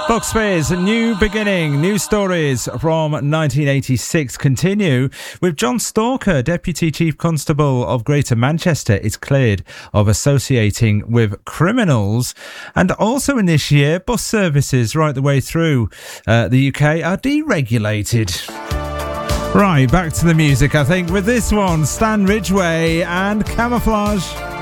Fox Spears, New Beginning, new stories from 1986 continue with John Stalker, Deputy Chief Constable of Greater Manchester, is cleared of associating with criminals. And also in this year, bus services right the way through the UK are deregulated. Right, back to the music, I think, with this one, Stan Ridgway and Camouflage.